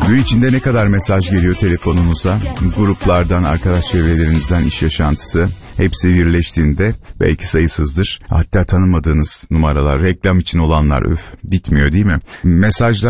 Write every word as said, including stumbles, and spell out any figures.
Gün içinde ne kadar mesaj geliyor telefonunuza? Gruplardan, arkadaş çevrelerinizden, iş yaşantısı. Hepsi birleştiğinde belki sayısızdır. Hatta tanımadığınız numaralar, reklam için olanlar, öf bitmiyor değil mi? Mesajlar